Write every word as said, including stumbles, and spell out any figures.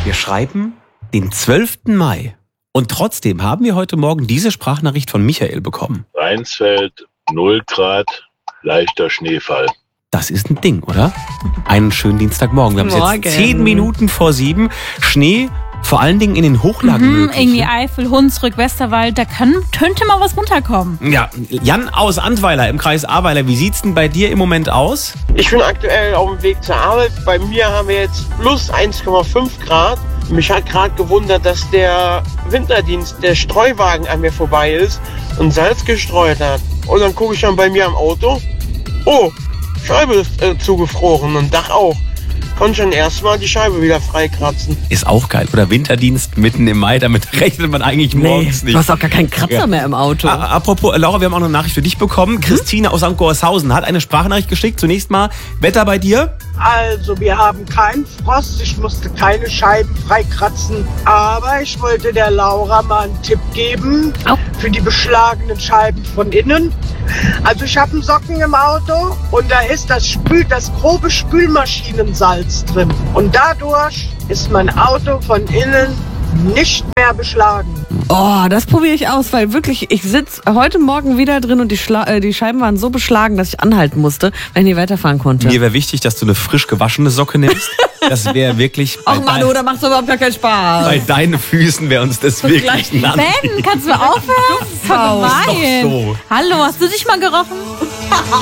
Wir schreiben den zwölften Mai. Und trotzdem haben wir heute Morgen diese Sprachnachricht von Michael bekommen. Rheinsfeld, null Grad, leichter Schneefall. Das ist ein Ding, oder? Einen schönen Dienstagmorgen. Wir haben es jetzt zehn Minuten vor sieben. Schnee, vor allen Dingen in den Hochlagen mhm, möglich. Irgendwie Eifel, Hunsrück, Westerwald, da kann, könnte mal was runterkommen. Ja, Jan aus Antweiler im Kreis Ahrweiler, wie sieht's denn bei dir im Moment aus? Ich bin aktuell auf dem Weg zur Arbeit. Bei mir haben wir jetzt plus eins Komma fünf Grad. Mich hat gerade gewundert, dass der Winterdienst, der Streuwagen an mir vorbei ist und Salz gestreut hat. Und dann gucke ich dann bei mir am Auto. Oh, Scheibe ist äh, zugefroren und Dach auch. Konnte schon erstmal die Scheibe wieder freikratzen. Ist auch geil. Oder Winterdienst mitten im Mai, damit rechnet man eigentlich morgens nee, nicht. Du hast auch gar keinen Kratzer ja. mehr im Auto. A- apropos, Laura, wir haben auch noch eine Nachricht für dich bekommen. Hm? Christine aus Sankt Gorshausen hat eine Sprachnachricht geschickt. Zunächst mal, Wetter bei dir? Also, wir haben keinen Frost, ich musste keine Scheiben freikratzen, aber ich wollte der Laura mal einen Tipp geben oh. für die beschlagenen Scheiben von innen. Also ich habe einen Socken im Auto und da ist das Spül, das grobe Spülmaschinensalz drin. Und dadurch ist mein Auto von innen nicht mehr beschlagen. Oh, das probiere ich aus, weil wirklich, ich sitze heute Morgen wieder drin und die, Schla- äh, die Scheiben waren so beschlagen, dass ich anhalten musste, wenn ich nicht weiterfahren konnte. Mir wäre wichtig, dass du eine frisch gewaschene Socke nimmst. Das wäre wirklich... Ach Manu, da macht es überhaupt gar keinen Spaß. Bei deinen Füßen wäre uns das wirklich ein Ben, kannst du aufhören? Faust. Nein. So. Hallo, hast du dich mal gerochen?